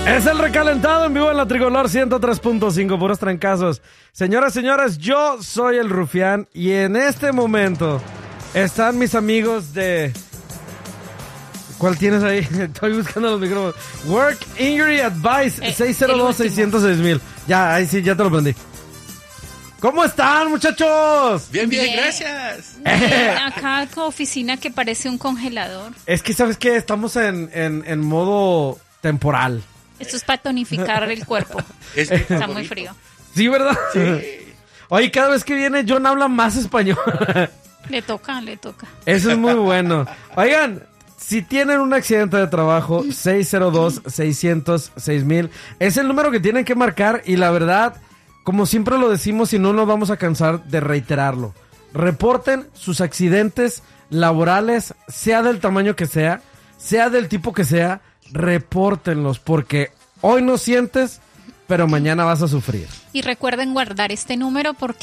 Es el recalentado en vivo en la Tricolor 103.5, puros trancazos. Señoras, señores, yo soy el Rufián y en este momento están mis amigos de... ¿Cuál tienes ahí? Estoy buscando los micrófonos. Work Injury Advice, 602-606,000. Ya, ahí sí, ya te lo prendí. ¿Cómo están, muchachos? Bien, gracias. Acá con oficina que parece un congelador. Es que, ¿sabes qué? Estamos en modo temporal. Esto es para tonificar el cuerpo. Está muy frío. Sí, ¿verdad? Sí. Oye, cada vez que viene John habla más español. Le toca. Eso es muy bueno. Oigan, si tienen un accidente de trabajo, 602-606,000 es el número que tienen que marcar y la verdad, como siempre lo decimos y no nos vamos a cansar de reiterarlo. Reporten sus accidentes laborales, sea del tamaño que sea del tipo que sea, repórtenlos porque hoy no sientes, pero mañana vas a sufrir. Y recuerden guardar este número porque